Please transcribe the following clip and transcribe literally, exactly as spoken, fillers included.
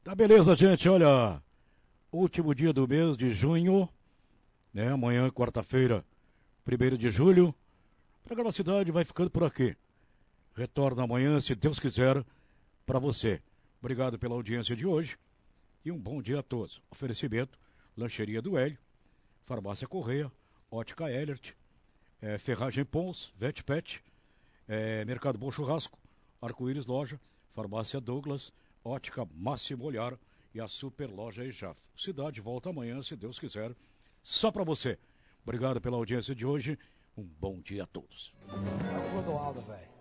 Tá beleza, gente, olha, último dia do mês de junho, né, amanhã, quarta-feira, primeiro de julho, o programa Cidade vai ficando por aqui. Retorna amanhã, se Deus quiser, para você. Obrigado pela audiência de hoje e um bom dia a todos. Oferecimento, Lancheria do Hélio, Farmácia Correia, Ótica Elert, é, Ferragem Pons, Vetpet, é, Mercado Bom Churrasco, Arco-Íris Loja, Farmácia Douglas, Ótica Máximo Olhar e a Super Loja Ejaf. Cidade volta amanhã, se Deus quiser, só para você. Obrigado pela audiência de hoje, um bom dia a todos. É o Clodoaldo, velho.